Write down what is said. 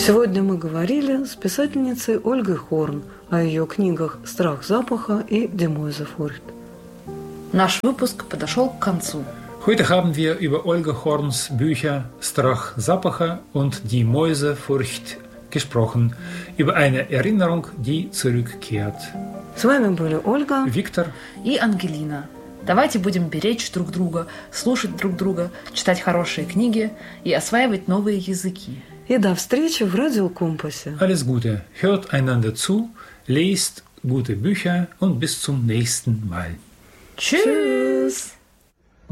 Сегодня мы говорили с писательницей Ольгой Хорн о ее книгах «Страх запаха» и «Die Mäusefurcht». Наш выпуск подошел к концу. Heute haben wir über Olga Horns Bücher Strach Zapacha und Die Mäusefurcht gesprochen, über eine Erinnerung, die zurückkehrt. С вами были Ольга, Виктор и Ангелина. Давайте будем беречь друг друга, слушать друг друга, читать хорошие книги и осваивать новые языки. И до встречи в Радиокомпасе. Alles Gute, hört einander zu, lest gute Bücher und bis zum nächsten Mal. Tschüss!